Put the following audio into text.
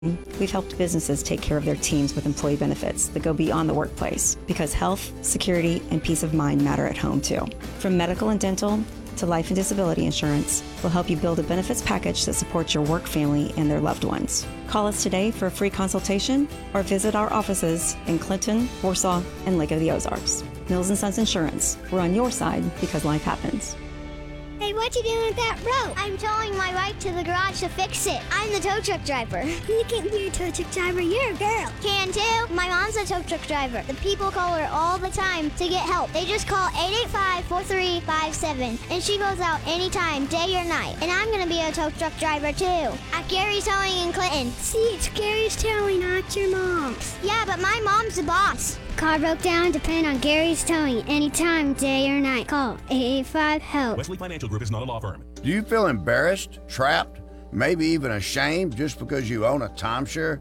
We've helped businesses take care of their teams with employee benefits that go beyond the workplace because health, security, and peace of mind matter at home too. From medical and dental to life and disability insurance, we'll help you build a benefits package that supports your work family and their loved ones. Call us today for a free consultation or visit our offices in Clinton, Warsaw, and Lake of the Ozarks. Mills & Sons Insurance. We're on your side because life happens. Hey, what you doing with that rope? I'm towing my bike to the garage to fix it. I'm the tow truck driver. You can't be a tow truck driver. You're a girl. Can too. My mom's a tow truck driver. The people call her all the time to get help. They just call 885-4357, and she goes out anytime, day or night. And I'm going to be a tow truck driver too, at Gary's Towing in Clinton. See, it's Gary's Towing, not your mom's. Yeah, but my mom's the boss. Car broke down, depend on Gary's Towing anytime, day or night. Call 885-HELP. Wesley Financial Group is not a law firm. Do you feel embarrassed, trapped, maybe even ashamed just because you own a timeshare?